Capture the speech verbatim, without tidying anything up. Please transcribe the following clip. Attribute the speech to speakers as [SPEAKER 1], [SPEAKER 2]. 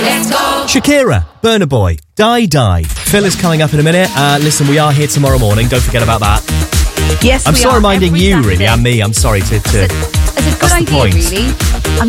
[SPEAKER 1] Let's go.
[SPEAKER 2] Shakira, Burna Boy, Die Die. Phil is coming up in a minute. Uh, listen, we are here tomorrow morning. Don't forget about that.
[SPEAKER 3] Yes,
[SPEAKER 2] I'm
[SPEAKER 3] we
[SPEAKER 2] still
[SPEAKER 3] are,
[SPEAKER 2] reminding
[SPEAKER 3] every
[SPEAKER 2] you,
[SPEAKER 3] Saturday.
[SPEAKER 2] really, and me. I'm sorry to... to
[SPEAKER 3] It's a, it's a good
[SPEAKER 2] that's the
[SPEAKER 3] idea,
[SPEAKER 2] point.
[SPEAKER 3] really. I'm